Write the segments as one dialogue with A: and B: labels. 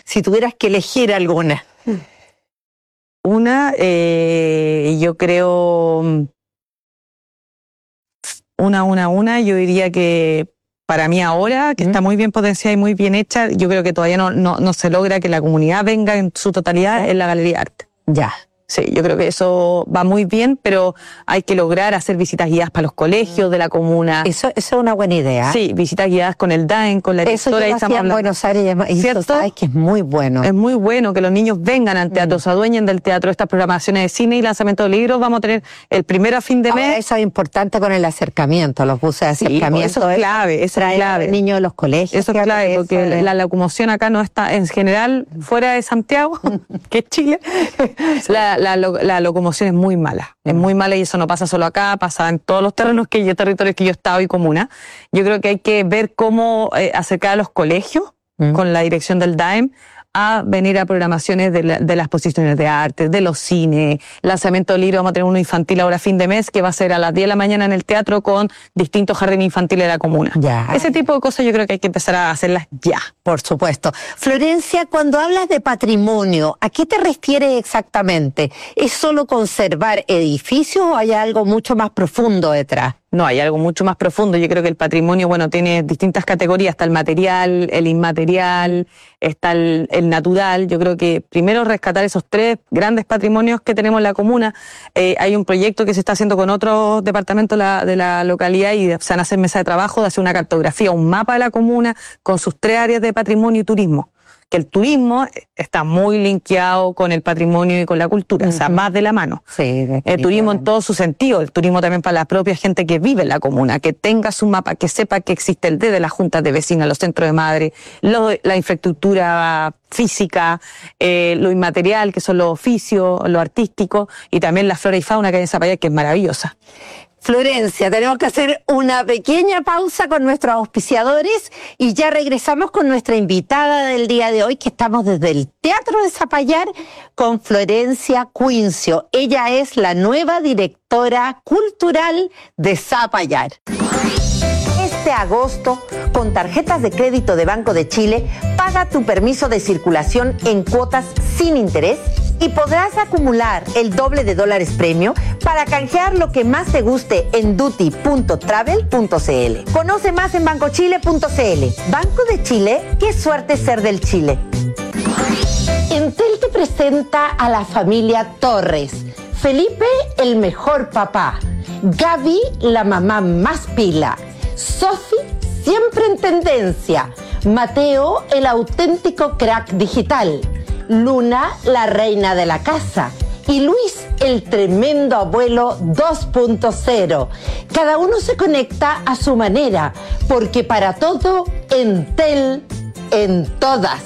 A: si tuvieras que elegir alguna.
B: Yo creo... Yo diría que para mí ahora, que está muy bien potenciada y muy bien hecha, yo creo que todavía no se logra que la comunidad venga en su totalidad en la Galería Arte.
A: Ya.
B: Sí, yo creo que eso va muy bien, pero hay que lograr hacer visitas guiadas para los colegios de la comuna.
A: Eso es una buena idea.
B: Sí, visitas guiadas con el DAEM, con la
A: directora. Eso yo hacía en Buenos Aires, y eso sabes que es muy bueno.
B: Es muy bueno que los niños vengan al teatro, se adueñen del teatro, estas programaciones de cine y lanzamiento de libros. Vamos a tener el primero a fin de mes.
A: Eso es importante con el acercamiento, los buses de acercamiento.
B: Sí, eso es clave, eso es clave.
A: El niño de los colegios.
B: Eso es clave, porque la locomoción acá no está, en general, fuera de Santiago, que es Chile, la locomoción es muy mala y eso no pasa solo acá, pasa en todos los territorios que yo he estado y comuna. Yo creo que hay que ver cómo acercar a los colegios con la dirección del DAEM a venir a programaciones de las exposiciones de arte, de los cines, lanzamiento de libros. Vamos a tener uno infantil ahora a fin de mes que va a ser a las 10 de la mañana en el teatro con distintos jardines infantiles de la comuna.
A: Ya.
B: Ese tipo de cosas yo creo que hay que empezar a hacerlas ya.
A: Por supuesto. Florencia, cuando hablas de patrimonio, ¿a qué te refieres exactamente? ¿Es solo conservar edificios o hay algo mucho más profundo detrás?
B: No, hay algo mucho más profundo. Yo creo que el patrimonio, tiene distintas categorías. Está el material, el inmaterial, está el natural. Yo creo que primero rescatar esos 3 grandes patrimonios que tenemos en la comuna. Hay un proyecto que se está haciendo con otros departamentos de la localidad y se van a hacer mesas de trabajo de hacer una cartografía, un mapa de la comuna con sus 3 áreas de patrimonio y turismo. Que el turismo está muy linkeado con el patrimonio y con la cultura, o sea, más de la mano.
A: Sí,
B: el turismo en todo su sentido, el turismo también para la propia gente que vive en la comuna, que tenga su mapa, que sepa que existe el de las juntas de vecinas, los centros de madre, la infraestructura física, lo inmaterial, que son los oficios, lo artístico, y también la flora y fauna que hay en Zapallar, que es maravillosa.
A: Florencia, tenemos que hacer una pequeña pausa con nuestros auspiciadores y ya regresamos con nuestra invitada del día de hoy, que estamos desde el Teatro de Zapallar con Florencia Cuincio. Ella es la nueva directora cultural de Zapallar. Este agosto, con tarjetas de crédito de Banco de Chile, paga tu permiso de circulación en cuotas sin interés y podrás acumular el doble de dólares premio para canjear lo que más te guste en duty.travel.cl. Conoce más en bancochile.cl. Banco de Chile, qué suerte ser del Chile. Entel te presenta a la familia Torres. Felipe, el mejor papá. Gaby, la mamá más pila. Sofi, siempre en tendencia. Mateo, el auténtico crack digital. Luna, la reina de la casa. Y Luis, el tremendo abuelo 2.0. Cada uno se conecta a su manera, porque para todo, Entel, en todas.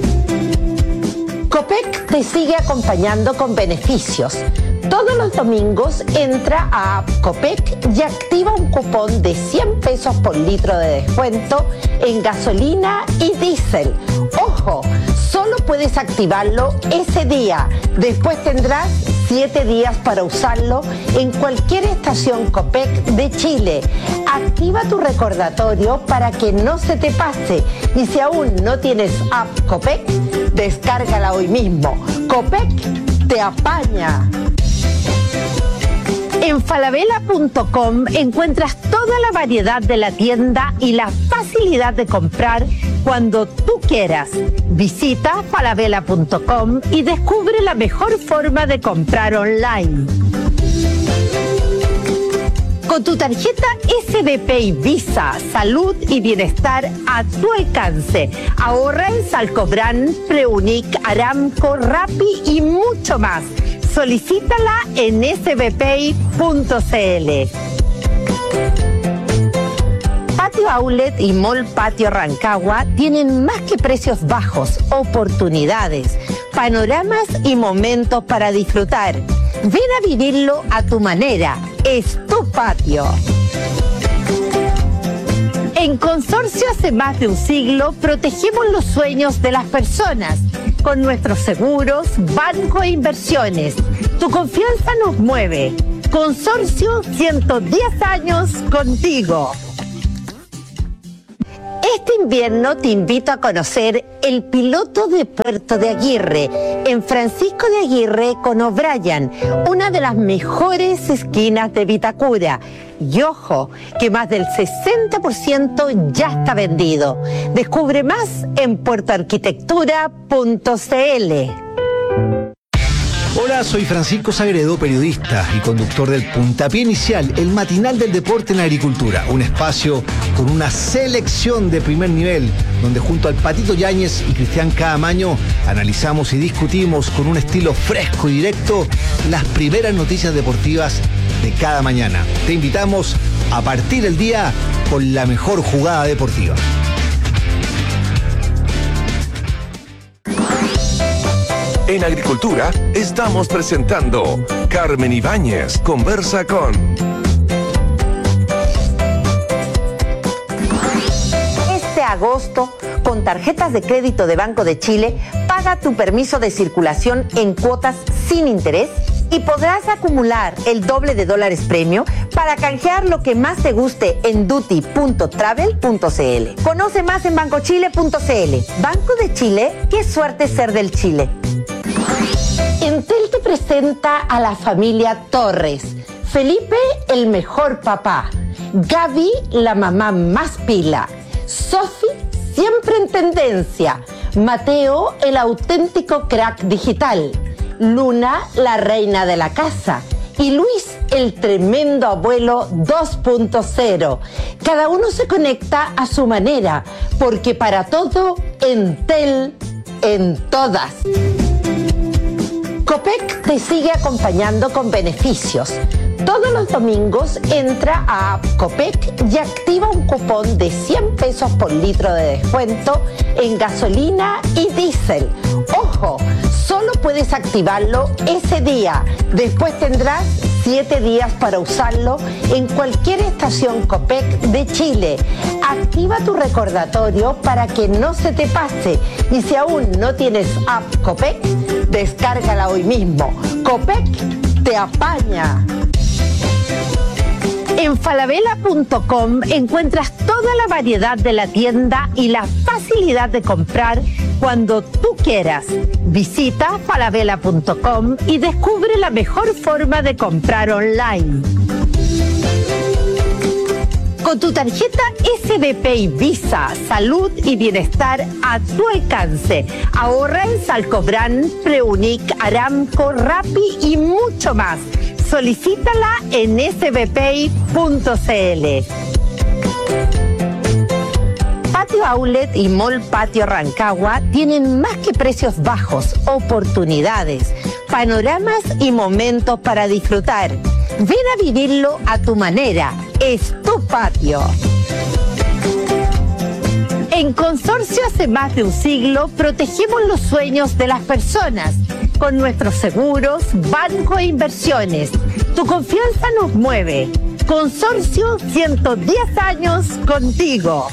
A: Copec te sigue acompañando con beneficios. Todos los domingos entra a App Copec y activa un cupón de 100 pesos por litro de descuento en gasolina y diésel. ¡Ojo! Solo puedes activarlo ese día. Después tendrás 7 días para usarlo en cualquier estación Copec de Chile. Activa tu recordatorio para que no se te pase. Y si aún no tienes App Copec, descárgala hoy mismo. Copec te apaña. En falabella.com encuentras toda la variedad de la tienda y la facilidad de comprar cuando tú quieras. Visita falabella.com y descubre la mejor forma de comprar online. Con tu tarjeta SBPay Visa, salud y bienestar a tu alcance. Ahorra en Salcobrán, Preunic, Aramco, Rappi y mucho más. Solicítala en sbpay.cl. Patio Outlet y Mall Patio Rancagua tienen más que precios bajos, oportunidades, panoramas y momentos para disfrutar. Ven a vivirlo a tu manera. Es tu patio. En Consorcio hace más de un siglo protegemos los sueños de las personas con nuestros seguros, banco e inversiones. Tu confianza nos mueve. Consorcio, 110 años contigo. Este invierno te invito a conocer El piloto de Puerto de Aguirre, en Francisco de Aguirre con O'Brien, una de las mejores esquinas de Vitacura. Y ojo, que más del 60% ya está vendido. Descubre más en puertoarquitectura.cl.
C: Hola, soy Francisco Sagredo, periodista y conductor del Puntapié Inicial, el matinal del deporte en la agricultura. Un espacio con una selección de primer nivel, donde junto al Patito Yáñez y Cristian Caamaño analizamos y discutimos con un estilo fresco y directo las primeras noticias deportivas de cada mañana. Te invitamos a partir el día con la mejor jugada deportiva.
D: En Agricultura estamos presentando Carmen Ibáñez conversa con.
A: Este agosto, con tarjetas de crédito de Banco de Chile, paga tu permiso de circulación en cuotas sin interés y podrás acumular el doble de dólares premio para canjear lo que más te guste en duty.travel.cl. Conoce más en bancochile.cl. Banco de Chile, qué suerte ser del Chile. Entel te presenta a la familia Torres. Felipe, el mejor papá. Gaby, la mamá más pila. Sofi, siempre en tendencia. Mateo, el auténtico crack digital. Luna, la reina de la casa. Y Luis, el tremendo abuelo 2.0. Cada uno se conecta a su manera, porque para todo, Entel en todas. Copec te sigue acompañando con beneficios. Todos los domingos entra a App Copec y activa un cupón de 100 pesos por litro de descuento en gasolina y diésel. ¡Ojo! Solo puedes activarlo ese día. Después tendrás 7 días para usarlo en cualquier estación Copec de Chile. Activa tu recordatorio para que no se te pase. Y si aún no tienes App Copec, descárgala hoy mismo. Copec te apaña. En falabella.com encuentras toda la variedad de la tienda y la facilidad de comprar cuando tú quieras. Visita falabella.com y descubre la mejor forma de comprar online. Con tu tarjeta SBPay Visa, salud y bienestar a tu alcance. Ahorra en Salcobran, Preunic, Aramco, Rappi y mucho más. Solicítala en sbpay.cl. Patio Outlet y Mall Patio Rancagua tienen más que precios bajos, oportunidades, panoramas y momentos para disfrutar. Ven a vivirlo a tu manera. Es tu patio. En Consorcio hace más de un siglo protegemos los sueños de las personas con nuestros seguros, banco e inversiones. Tu confianza nos mueve. Consorcio, 110 años contigo.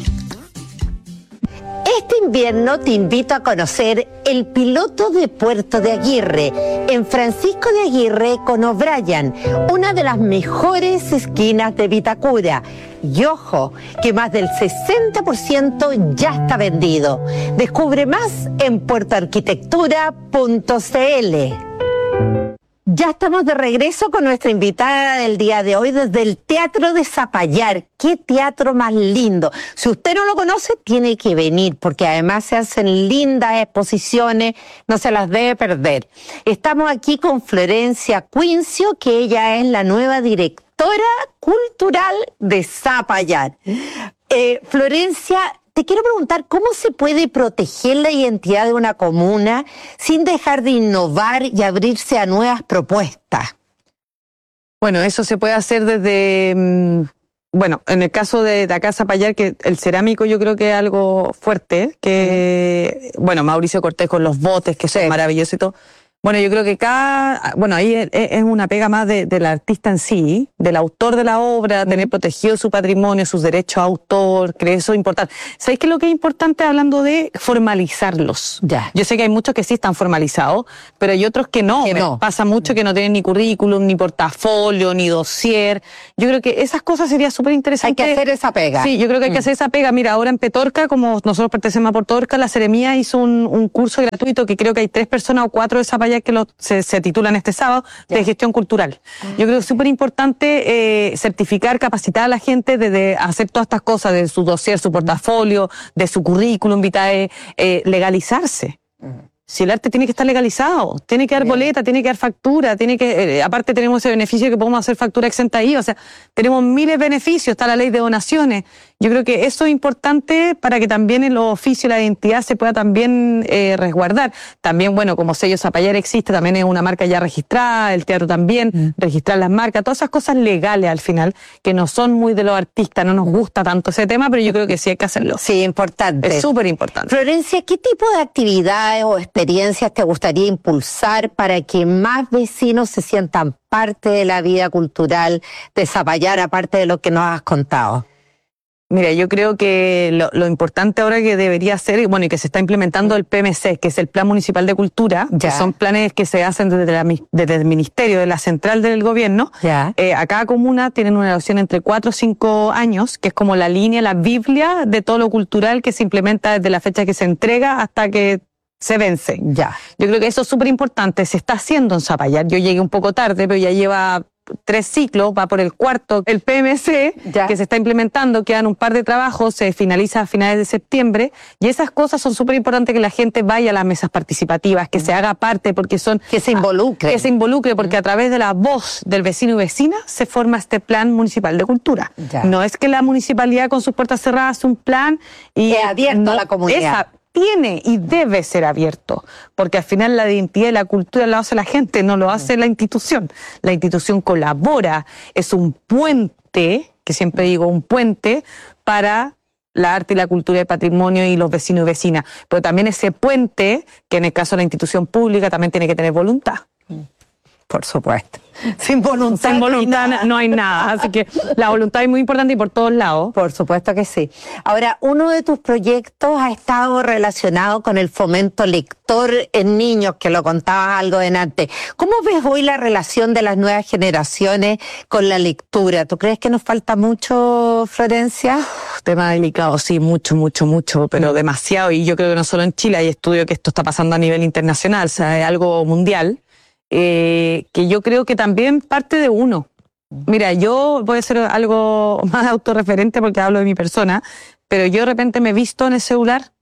A: Este invierno te invito a conocer el piloto de Puerto de Aguirre, en Francisco de Aguirre con O'Brien, una de las mejores esquinas de Vitacura. Y ojo, que más del 60% ya está vendido. Descubre más en puertoarquitectura.cl. Ya estamos de regreso con nuestra invitada del día de hoy desde el Teatro de Zapallar. ¡Qué teatro más lindo! Si usted no lo conoce, tiene que venir, porque además se hacen lindas exposiciones, no se las debe perder. Estamos aquí con Florencia Quincio, que ella es la nueva directora cultural de Zapallar. Florencia, te quiero preguntar, ¿cómo se puede proteger la identidad de una comuna sin dejar de innovar y abrirse a nuevas propuestas?
B: Bueno, eso se puede hacer desde, bueno, en el caso de acá Zapallar, que el cerámico yo creo que es algo fuerte, que, bueno, Mauricio Cortés con los botes, que son maravillosos y todo, Bueno, yo creo que ahí es una pega más del artista en sí, del autor de la obra, tener protegido su patrimonio, sus derechos a autor, creo que eso es importante. ¿Sabéis qué es lo que es importante hablando de formalizarlos?
A: Ya.
B: Yo sé que hay muchos que sí están formalizados, pero hay otros que no. Pasa mucho que no tienen ni currículum, ni portafolio, ni dossier. Yo creo que esas cosas sería súper interesante.
A: Hay que hacer esa pega.
B: Sí, yo creo que hay que hacer esa pega. Mira, ahora en Petorca, como nosotros pertenecemos a Petorca, la Seremía hizo un curso gratuito que creo que hay 3 personas o 4 de Zapallar que se titulan este sábado, de gestión cultural. Yo creo que es súper importante certificar, capacitar a la gente de hacer todas estas cosas, de su dossier, su portafolio, de su currículum vitae, legalizarse. Si el arte tiene que estar legalizado, tiene que dar boleta, tiene que dar factura, tiene que, aparte tenemos ese beneficio que podemos hacer factura exenta IVA, o sea, tenemos miles de beneficios, está la ley de donaciones. Yo creo que eso es importante para que también en los oficios la identidad se pueda también resguardar. También, bueno, como sello Zapallar existe, también es una marca ya registrada, el teatro también, registrar las marcas, todas esas cosas legales al final, que no son muy de los artistas, no nos gusta tanto ese tema, pero yo creo que sí hay que hacerlo.
A: Sí, importante.
B: Es súper importante.
A: Florencia, ¿qué tipo de actividades o experiencias te gustaría impulsar para que más vecinos se sientan parte de la vida cultural de Zapallar, aparte de lo que nos has contado?
B: Mira, yo creo que lo importante ahora que debería ser, bueno, y que se está implementando el PMC, que es el Plan Municipal de Cultura, que son planes que se hacen desde el Ministerio, de la Central del Gobierno. A cada comuna tienen una duración entre 4 o 5 años, que es como la línea, la Biblia de todo lo cultural que se implementa desde la fecha que se entrega hasta que se vence. Yo creo que eso es súper importante, se está haciendo en Zapallar. Yo llegué un poco tarde, pero ya lleva 3 ciclos, va por el 4º, el PMC, que se está implementando, quedan un par de trabajos, se finaliza a finales de septiembre, y esas cosas son súper importantes, que la gente vaya a las mesas participativas, que se haga parte, porque son...
A: Que se involucre.
B: Que se involucre, porque a través de la voz del vecino y vecina se forma este plan municipal de cultura. No es que la municipalidad con sus puertas cerradas hace un plan y...
A: Es abierto a la comunidad.
B: Tiene y debe ser abierto, porque al final la identidad y la cultura lo hace la gente, no lo hace la institución. La institución colabora, es un puente, que siempre digo un puente, para la arte y la cultura y el patrimonio y los vecinos y vecinas. Pero también ese puente, que en el caso de la institución pública también tiene que tener voluntad.
A: Por supuesto. Sin voluntad
B: no hay nada. Así que la voluntad es muy importante y por todos lados.
A: Por supuesto que sí. Ahora, uno de tus proyectos ha estado relacionado con el fomento lector en niños, que lo contabas algo delante. ¿Cómo ves hoy la relación de las nuevas generaciones con la lectura? ¿Tú crees que nos falta mucho, Florencia?
B: Tema delicado, sí, mucho, pero demasiado. Y yo creo que no solo en Chile, hay estudios que esto está pasando a nivel internacional, o sea, es algo mundial. Que yo creo que también parte de uno. Mira, yo voy a hacer algo más autorreferente porque hablo de mi persona, pero yo de repente me he visto en el celular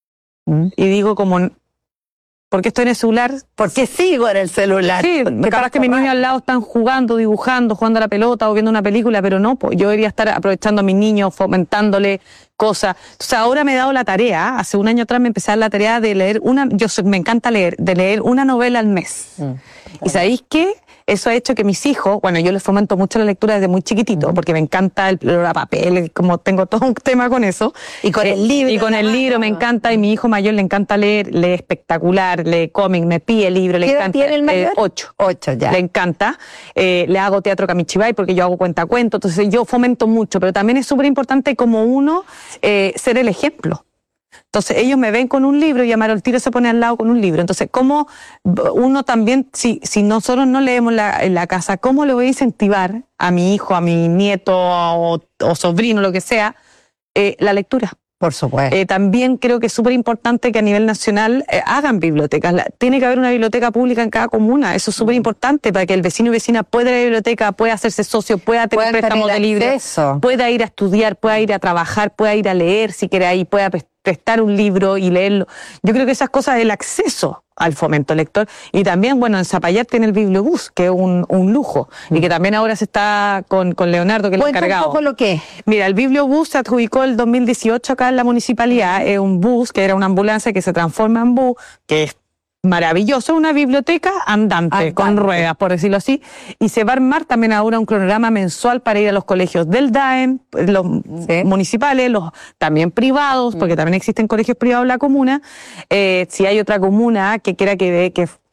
B: y digo como, ¿por qué estoy en el celular?
A: ¿Por qué sigo en el celular?
B: Sí, capaz que mis niños al lado están jugando, dibujando, jugando a la pelota o viendo una película, pero no, pues yo debería estar aprovechando a mis niños, fomentándole cosas. Entonces ahora me he dado la tarea, hace un año atrás me empecé a dar la tarea de leer me encanta leer, de leer una novela al mes. ¿Y sabéis qué? Eso ha hecho que mis hijos, bueno, yo les fomento mucho la lectura desde muy chiquitito, porque me encanta el olor a papel, como tengo todo un tema con eso.
A: Y con el libro.
B: Y con el libro me encanta, y mi hijo mayor le encanta leer, lee espectacular, lee cómic, me pide libro, le encanta.
A: ¿Qué edad tiene el mayor?
B: 8.
A: 8, ya.
B: Le encanta. Le hago teatro Kamichibai porque yo hago cuentacuentos, entonces yo fomento mucho, pero también es súper importante como uno ser el ejemplo. Entonces ellos me ven con un libro y Amaro el tiro se pone al lado con un libro. Entonces, ¿cómo uno también, si nosotros no leemos en la casa, cómo le voy a incentivar a mi hijo, a mi nieto o sobrino, lo que sea, la lectura?
A: Por supuesto.
B: También creo que es súper importante que a nivel nacional hagan bibliotecas. Tiene que haber una biblioteca pública en cada comuna. Eso es súper importante para que el vecino y vecina pueda ir a la biblioteca, pueda hacerse socio, pueda tener préstamos de libros, pueda ir a estudiar, pueda ir a trabajar, pueda ir a leer si quiere ahí, pueda prestar un libro y leerlo. Yo creo que esas cosas, el acceso al fomento lector. Y también, bueno, en Zapallar tiene el Bibliobús, que es un lujo, y que también ahora se está con Leonardo, que es el encargado.
A: Un poco lo que es.
B: Mira, el Bibliobús se adjudicó el 2018 acá en la municipalidad, es un bus, que era una ambulancia que se transforma en bus, que es maravilloso, una biblioteca andante, con ruedas, por decirlo así, y se va a armar también ahora un cronograma mensual para ir a los colegios del DAEM, los municipales, los también privados, porque también existen colegios privados en la comuna. Si hay otra comuna que quiera que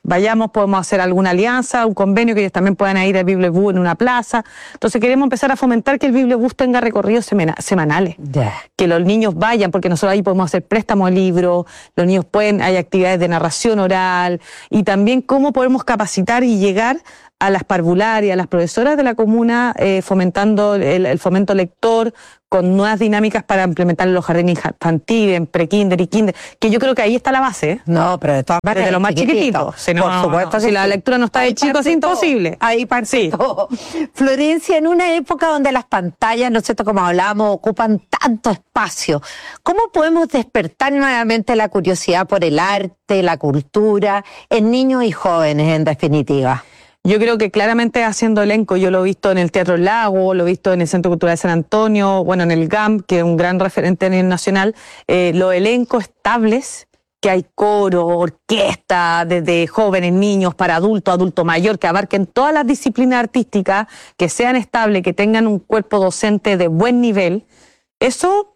B: vayamos, podemos hacer alguna alianza, un convenio que ellos también puedan ir al bibliobús en una plaza. Entonces queremos empezar a fomentar que el bibliobús tenga recorridos semanales. Que los niños vayan, porque nosotros ahí podemos hacer préstamos de libros, los niños hay actividades de narración oral, y también cómo podemos capacitar y llegar a las parvularias, a las profesoras de la comuna, fomentando el fomento lector, con nuevas dinámicas para implementar en los jardines infantiles, en pre-kinder y kinder, que yo creo que ahí está la base.
A: No, pero de todas maneras,
B: desde los más chiquititos. Si no,
A: por supuesto que
B: si la lectura no está de chicos, es imposible.
A: Ahí parte todo. Florencia, en una época donde las pantallas, ¿no es cierto?, como hablábamos, ocupan tanto espacio, ¿cómo podemos despertar nuevamente la curiosidad por el arte, la cultura, en niños y jóvenes, en definitiva?
B: Yo creo que claramente haciendo elenco, yo lo he visto en el Teatro Lago, lo he visto en el Centro Cultural de San Antonio, bueno, en el GAM, que es un gran referente a nivel nacional, los elencos estables, que hay coro, orquesta, desde jóvenes, niños, para adulto mayor, que abarquen todas las disciplinas artísticas, que sean estables, que tengan un cuerpo docente de buen nivel, eso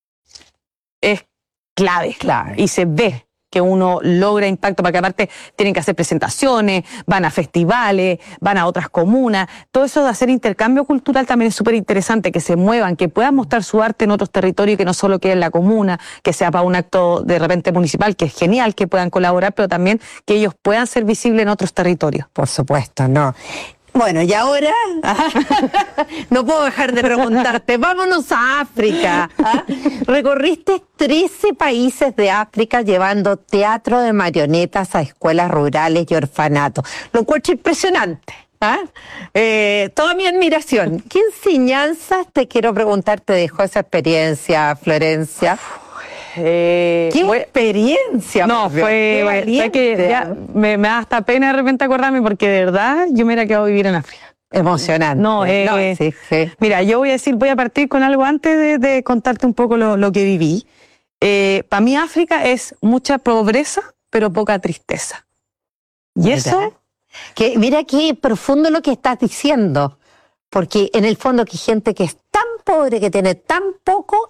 B: es clave. Y se ve que uno logra impacto, porque aparte tienen que hacer presentaciones, van a festivales, van a otras comunas. Todo eso de hacer intercambio cultural también es súper interesante, que se muevan, que puedan mostrar su arte en otros territorios, que no solo quede en la comuna, que sea para un acto de repente municipal, que es genial que puedan colaborar, pero también que ellos puedan ser visibles en otros territorios.
A: Por supuesto, no. Bueno, y ahora no puedo dejar de preguntarte, vámonos a África. Recorriste 13 países de África llevando teatro de marionetas a escuelas rurales y orfanatos. Lo encuentro impresionante. Toda mi admiración. ¿Qué enseñanzas, te quiero preguntar, te dejó esa experiencia, Florencia? ¿Qué experiencia?
B: No, fue que ya me da hasta pena de repente acordarme, porque de verdad yo me hubiera quedado a vivir en África.
A: Emocionante.
B: Sí. Mira, yo voy a partir con algo antes de contarte un poco lo que viví. Para mí África es mucha pobreza, pero poca tristeza. Y eso...
A: Mira qué profundo lo que estás diciendo, porque en el fondo que hay gente que es tan pobre, que tiene tan poco...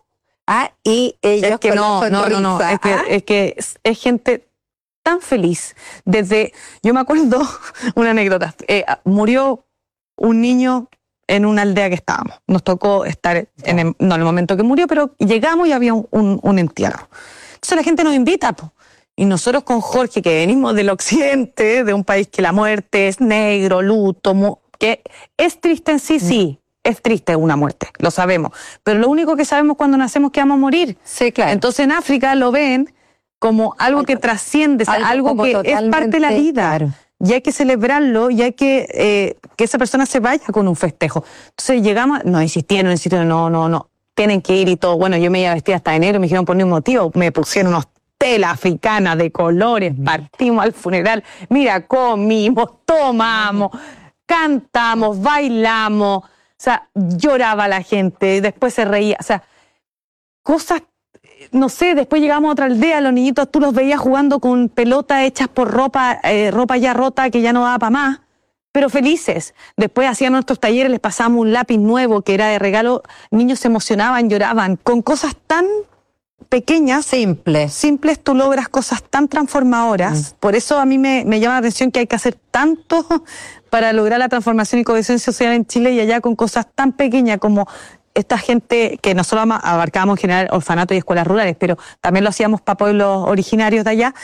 A: y ellos
B: es que no, es que es gente tan feliz. Yo me acuerdo una anécdota, murió un niño en una aldea que estábamos, nos tocó estar en el momento que murió, pero llegamos y había un entierro. Entonces la gente nos invita, y nosotros con Jorge, que venimos del occidente, de un país que la muerte es negro, luto, que es triste en sí. Es triste una muerte, lo sabemos. Pero lo único que sabemos cuando nacemos es que vamos a morir.
A: Sí, claro.
B: Entonces en África lo ven como algo que trasciende, algo que es parte de la vida. Claro. Y hay que celebrarlo, y hay que esa persona se vaya con un festejo. Entonces llegamos, no insistieron, no, tienen que ir y todo. Bueno, yo me iba a vestir hasta enero, me dijeron por ningún motivo, me pusieron unos telas africanas de colores, partimos al funeral, mira, comimos, tomamos, cantamos, bailamos. O sea, lloraba la gente, después se reía, o sea, cosas, no sé, después llegamos a otra aldea, los niñitos tú los veías jugando con pelotas hechas por ropa ya rota que ya no daba para más, pero felices. Después hacían nuestros talleres, les pasábamos un lápiz nuevo que era de regalo, niños se emocionaban, lloraban, con cosas tan pequeñas, simples, tú logras cosas tan transformadoras. Por eso a mí me llama la atención que hay que hacer tanto para lograr la transformación y cohesión social en Chile, y allá con cosas tan pequeñas como esta gente que nosotros abarcábamos en general orfanatos y escuelas rurales, pero también lo hacíamos para pueblos originarios de allá,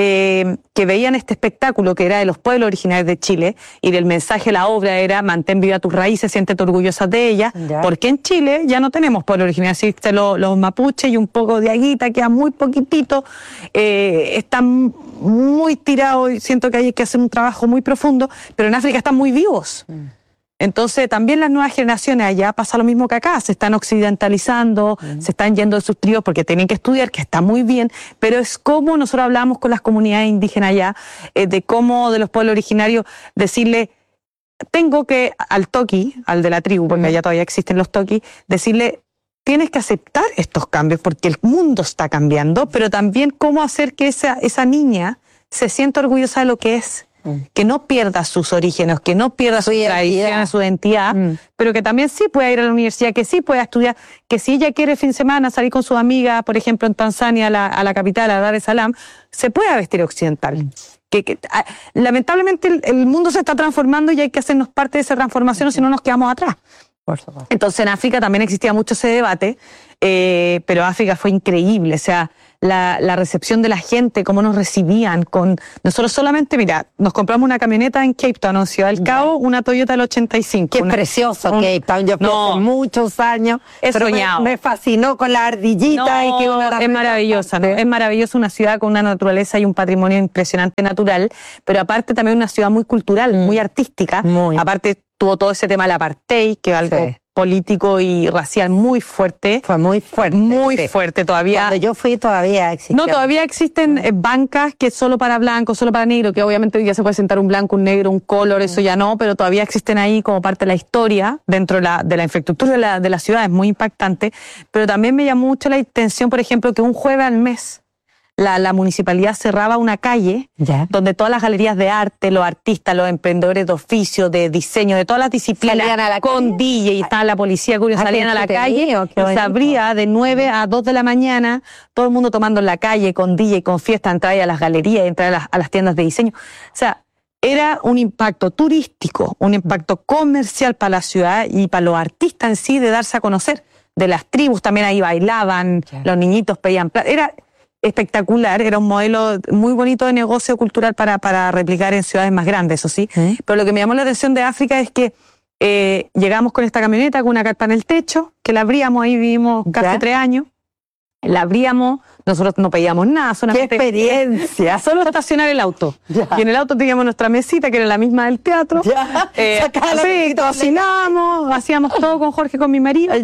B: que veían este espectáculo que era de los pueblos originarios de Chile, y el mensaje de la obra era: mantén viva tus raíces, siéntete orgullosa de ellas, porque en Chile ya no tenemos pueblos originarios, existen los mapuches y un poco de aguita, queda muy poquitito, están muy tirados, y siento que hay que hacer un trabajo muy profundo, pero en África están muy vivos. Entonces también las nuevas generaciones allá pasa lo mismo que acá, se están occidentalizando, se están yendo de sus tribus porque tienen que estudiar, que está muy bien, pero es como nosotros hablamos con las comunidades indígenas allá, de cómo de los pueblos originarios decirle, tengo que al toqui, al de la tribu, porque allá todavía existen los toquis, decirle, tienes que aceptar estos cambios porque el mundo está cambiando, pero también cómo hacer que esa niña se sienta orgullosa de lo que es. Que no pierda sus orígenes, que no pierda su tradición, su identidad, pero que también sí pueda ir a la universidad, que sí pueda estudiar, que si ella quiere fin de semana salir con sus amigas, por ejemplo en Tanzania, a la capital, a Dar es Salaam, se pueda vestir occidental. lamentablemente el mundo se está transformando y hay que hacernos parte de esa transformación, o si no nos quedamos atrás.
A: Por supuesto.
B: Entonces en África también existía mucho ese debate, pero África fue increíble, o sea, la recepción de la gente, cómo nos recibían. Nosotros solamente, mira, nos compramos una camioneta en Cape Town, en Ciudad del Cabo, una Toyota del 85.
A: Qué precioso Cape Town, yo fui hace muchos años, pero me fascinó con la ardillita. Y que
B: es maravillosa, ¿no? Es maravillosa, una ciudad con una naturaleza y un patrimonio impresionante natural, pero aparte también una ciudad muy cultural, muy artística. Aparte tuvo todo ese tema del apartheid, que es algo político y racial muy fuerte.
A: Fue muy fuerte.
B: Muy fuerte todavía.
A: Cuando yo fui todavía existía.
B: No, todavía existen bancas que es solo para blancos, solo para negros, que obviamente hoy día se puede sentar un blanco, un negro, un color, eso ya no, pero todavía existen ahí como parte de la historia dentro de la infraestructura de la ciudad, es muy impactante. Pero también me llamó mucho la atención, por ejemplo, que un jueves al mes la municipalidad cerraba una calle donde todas las galerías de arte, los artistas, los emprendedores de oficio, de diseño, de todas las disciplinas, con DJ, y estaba la policía, salían a la calle, y se abría de 9 a 2 de la mañana, todo el mundo tomando en la calle, con DJ, con fiesta, entrar a las galerías, entrar a las tiendas de diseño. O sea, era un impacto turístico, un impacto comercial para la ciudad y para los artistas en sí, de darse a conocer. De las tribus también ahí bailaban, los niñitos pedían plata. Era espectacular, era un modelo muy bonito de negocio cultural para replicar en ciudades más grandes, eso sí. Pero lo que me llamó la atención de África es que llegamos con esta camioneta, con una carpa en el techo, que la abríamos, ahí vivimos casi 3 años, la abríamos, nosotros no pedíamos nada, solamente...
A: ¡Qué experiencia!
B: Solo estacionar el auto. Y en el auto teníamos nuestra mesita, que era la misma del teatro. Sí, cocinábamos, hacíamos todo con Jorge, con mi marido.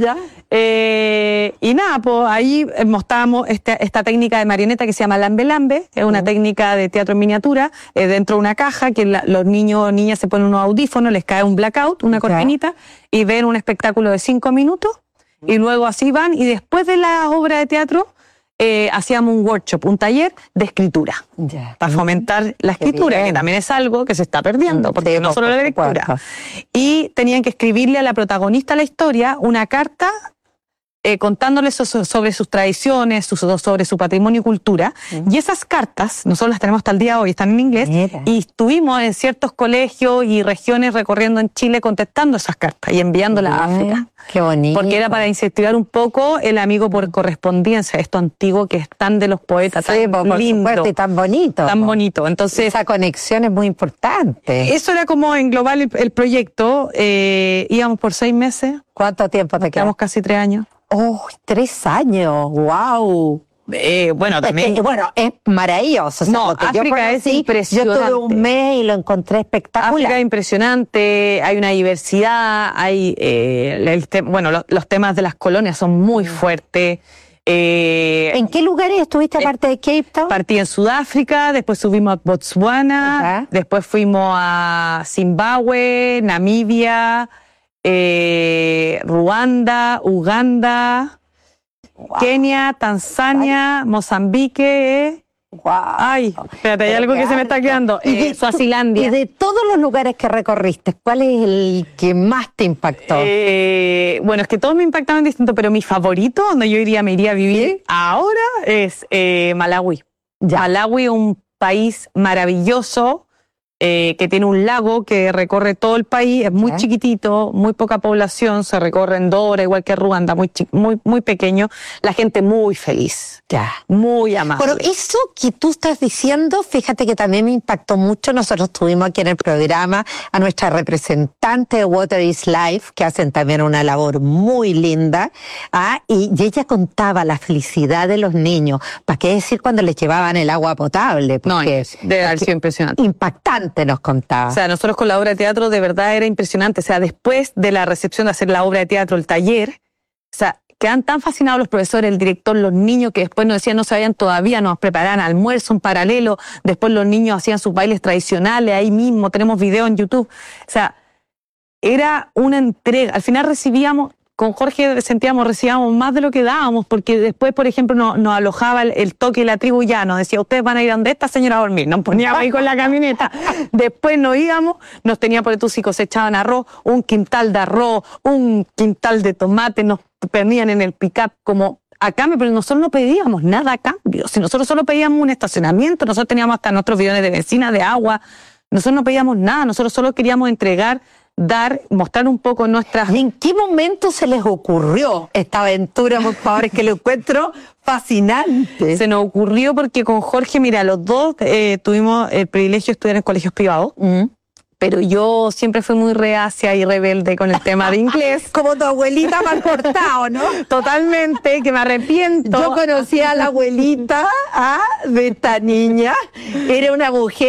B: Y nada, pues ahí mostrábamos esta técnica de marioneta que se llama lambe-lambe, es una técnica de teatro en miniatura, dentro de una caja, que los niños o niñas se ponen unos audífonos, les cae un blackout, una cortinita, y ven un espectáculo de 5 minutos, y luego así van, y después de la obra de teatro, hacíamos un workshop, un taller de escritura, para fomentar la escritura, que también es algo que se está perdiendo, porque no solo la lectura. Y tenían que escribirle a la protagonista de la historia una carta contándole sobre sus tradiciones, sobre su patrimonio y cultura. Y esas cartas, nosotros las tenemos hasta el día de hoy, están en inglés, y estuvimos en ciertos colegios y regiones recorriendo en Chile contestando esas cartas y enviándolas a África.
A: Qué bonito.
B: Porque era para incentivar un poco el amigo por correspondencia, esto antiguo que es tan de los poetas, tan lindo.
A: Supuesto, y tan bonito.
B: Tan bonito. Entonces,
A: esa conexión es muy importante.
B: Eso era como englobar el proyecto. Íbamos por 6 meses.
A: ¿Cuánto tiempo te quedamos?
B: Quedamos casi 3 años.
A: ¡Oh, 3 años! ¡Wow!
B: Bueno, también.
A: Es maravilloso. O sea,
B: no, África es impresionante.
A: Yo tuve un mes y lo encontré espectacular.
B: África es impresionante, hay una diversidad, hay los temas de las colonias son muy fuertes.
A: ¿En qué lugares estuviste aparte de Cape Town?
B: Partí en Sudáfrica, después subimos a Botswana, después fuimos a Zimbabue, Namibia, Ruanda, Uganda, Kenia, Tanzania, Mozambique. Ay, espérate, hay algo que se me está quedando. Suazilandia.
A: Y de todos los lugares que recorriste, ¿cuál es el que más te impactó?
B: Bueno, es que todos me impactaron distinto, pero mi favorito, donde yo me iría a vivir ahora, es Malawi. Malawi, un país maravilloso, que tiene un lago que recorre todo el país, es muy chiquitito, muy poca población, se recorre en 2 horas, igual que Ruanda, muy pequeño, la gente muy feliz, muy amable.
A: Pero eso que tú estás diciendo, fíjate que también me impactó mucho. Nosotros tuvimos aquí en el programa a nuestra representante de Water is Life, que hacen también una labor muy linda, y ella contaba la felicidad de los niños, ¿para qué decir cuando les llevaban el agua potable? Porque,
B: debe haber sido impresionante.
A: Impactante. Nos contaba.
B: O sea, nosotros con la obra de teatro de verdad era impresionante. O sea, después de la recepción de hacer la obra de teatro, el taller, o sea, quedan tan fascinados los profesores, el director, los niños, que después nos decían no sabían todavía, nos preparaban almuerzo, un paralelo, después los niños hacían sus bailes tradicionales, ahí mismo, tenemos video en YouTube. O sea, era una entrega. Al final con Jorge recibíamos más de lo que dábamos, porque después, por ejemplo, nos alojaba el toque y la tribu ya, nos decía, ustedes van a ir donde esta señora a dormir, nos poníamos ahí con la camioneta, después nos íbamos, nos tenían por si cosechaban arroz, un quintal de arroz, un quintal de tomate, nos ponían en el pick-up como a cambio, pero nosotros no pedíamos nada a cambio. Si nosotros solo pedíamos un estacionamiento, nosotros teníamos hasta nuestros bidones de benzina, de agua, nosotros no pedíamos nada, nosotros solo queríamos entregar, dar, mostrar un poco nuestras...
A: ¿Y en qué momento se les ocurrió esta aventura, por favor? Es que lo encuentro fascinante.
B: Se nos ocurrió porque con Jorge, mira, los dos tuvimos el privilegio de estudiar en colegios privados, pero yo siempre fui muy reacia y rebelde con el tema de inglés.
A: Como tu abuelita mal portado, ¿no?
B: Totalmente, que me arrepiento.
A: Yo conocí a la abuelita de esta niña. Era una mujer